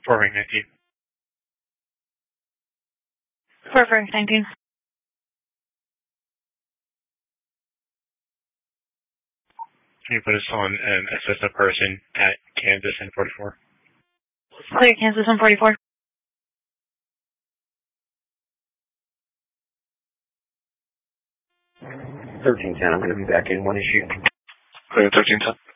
4 ring 19. 4 ring 19. Can you put us on and assist a person at Kansas and 44? Clear Kansas and 44. 1310, I'm going to be back in one issue. Clear 1310.